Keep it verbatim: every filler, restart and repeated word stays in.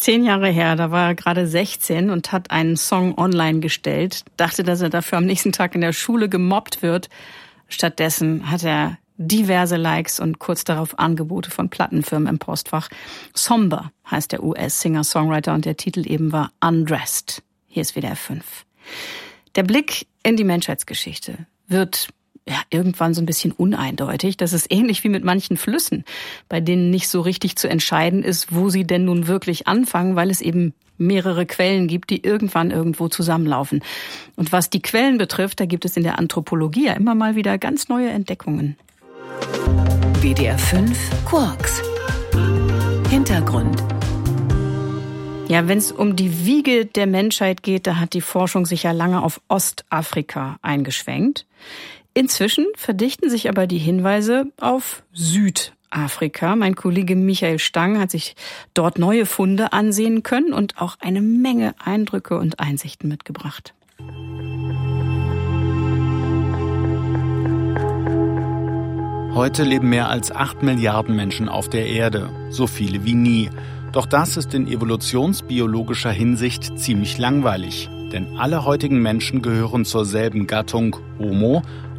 Zehn Jahre her, da war er gerade sechzehn und hat einen Song online gestellt, dachte, dass er dafür am nächsten Tag in der Schule gemobbt wird. Stattdessen hat er diverse Likes und kurz darauf Angebote von Plattenfirmen im Postfach. Somber heißt der U S-Singer-Songwriter und der Titel eben war Undressed. Hier ist W D R fünf. Der Blick in die Menschheitsgeschichte wird ja irgendwann so ein bisschen uneindeutig. Das ist ähnlich wie mit manchen Flüssen, bei denen nicht so richtig zu entscheiden ist, wo sie denn nun wirklich anfangen, weil es eben mehrere Quellen gibt, die irgendwann irgendwo zusammenlaufen. Und was die Quellen betrifft, da gibt es in der Anthropologie ja immer mal wieder ganz neue Entdeckungen. W D R fünf Quarks. Hintergrund. Ja, wenn es um die Wiege der Menschheit geht, da hat die Forschung sich ja lange auf Ostafrika eingeschwenkt. Inzwischen verdichten sich aber die Hinweise auf Südafrika. Mein Kollege Michael Stang hat sich dort neue Funde ansehen können und auch eine Menge Eindrücke und Einsichten mitgebracht. Heute leben mehr als acht Milliarden Menschen auf der Erde, so viele wie nie. Doch das ist in evolutionsbiologischer Hinsicht ziemlich langweilig. Denn alle heutigen Menschen gehören zur selben Gattung Homo,